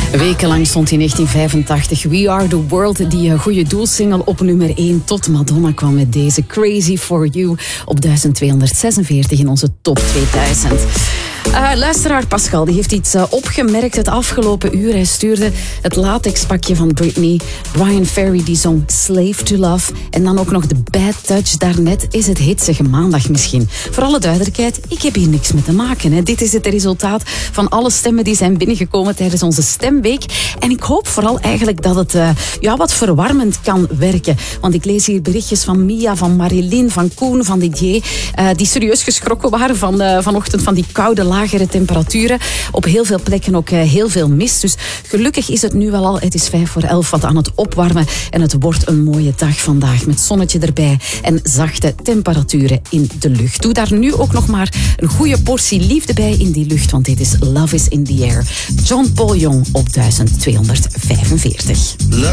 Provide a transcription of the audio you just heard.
Wekenlang stond in 1985 We Are The World, die goede doelsingle, op nummer 1. Tot Madonna kwam met deze Crazy For You op 1246 in onze top 2000. Luisteraar Pascal die heeft iets opgemerkt het afgelopen uur. Hij stuurde het latexpakje van Britney. Brian Ferry die zong Slave To Love. En dan ook nog de Bad Touch daarnet. Is het hitsige maandag misschien? Voor alle duidelijkheid, ik heb hier niks mee te maken. Hè. Dit is het resultaat van alle stemmen die zijn binnengekomen tijdens onze stemweek. En ik hoop vooral eigenlijk dat het wat verwarmend kan werken. Want ik lees hier berichtjes van Mia, van Marilyn, van Koen, van Didier. Die serieus geschrokken waren vanochtend van die koude lagere temperaturen. Op heel veel plekken ook heel veel mist. Dus gelukkig is het nu wel al, het is 11:05 wat aan het opwarmen. En het wordt een mooie dag vandaag met zonnetje erbij en zachte temperaturen in de lucht. Doe daar nu ook nog maar een goede portie liefde bij in die lucht, want dit is Love Is In The Air. John Paul Young op 1245.